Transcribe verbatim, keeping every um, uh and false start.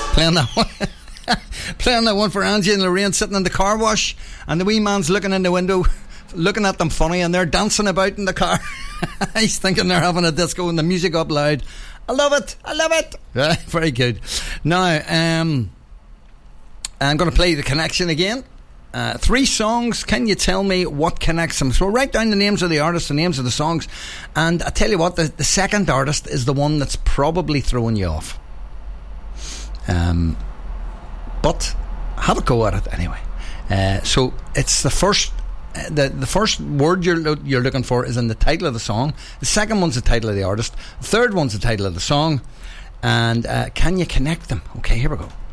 Playing that one. Playing that one for Angie and Lorraine sitting in the car wash, and the wee man's looking in the window, looking at them funny, and they're dancing about in the car. He's thinking they're having a disco and the music up loud. I love it. I love it. Right, very good. Now, um, I'm going to play The Connection again. Uh, three songs. Can you tell me what connects them? So write down the names of the artists, the names of the songs, and I tell you what, the, the second artist is the one that's probably throwing you off. Um, but have a go at it anyway. Uh, so it's the first. The the first word you're lo- you're looking for is in the title of the song. The second one's the title of the artist. The third one's the title of the song. And uh, can you connect them? Okay, here we go.